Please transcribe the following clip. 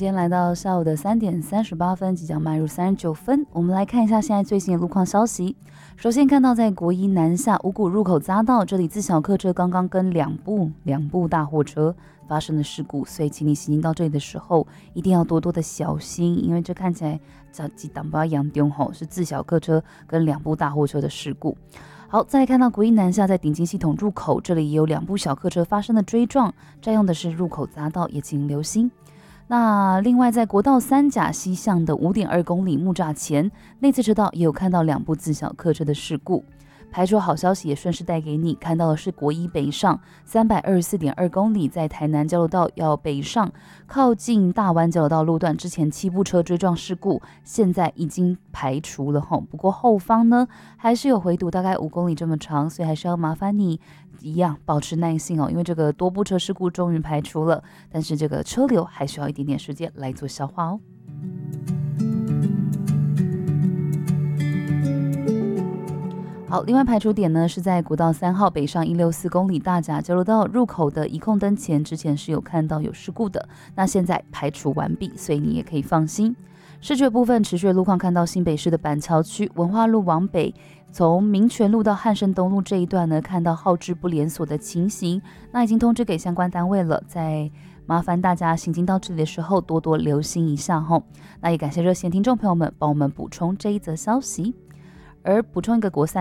间来到下午的3点38分，即将迈入39分。我们来看一下现在最新的路况消息。首先看到在国一南下五股入口匝道，这里自小客车刚刚跟两部大货车发生了事故，所以请你行经到这里的时候一定要多多的小心，因为这看起来几档不要扬丢吼，是自小客车跟2部大货车的事故。好，再来看到国一南下在鼎金系统入口，这里也有2部小客车发生了追撞，占用的是入口匝道，也请留心。那另外在国道3甲西向的5.2公里木栅前内侧车道也有看到2部自小客车的事故。排除好消息也顺势带给你，看到的是国一北上324.2公里，在台南交流道要北上靠近大湾交流道路段，之前7部车追撞事故现在已经排除了，不过后方呢还是有回堵，大概5公里这么长，所以还是要麻烦你一样保持耐性因为这个多部车事故终于排除了，但是这个车流还需要一点点时间来做消化好，另外排除点呢是在国道3号北上164公里大甲交流道入口的仪控灯前，之前是有看到有事故的，那现在排除完毕，所以你也可以放心。市区的部分持续的路况，看到新北市的板桥区文化路往北，从民权路到汉生东路这一段呢，看到号志不连锁的情形，那已经通知给相关单位了，在麻烦大家行经到这里的时候多多留心一下那也感谢热线听众朋友们帮我们补充这一则消息。而补充一个国三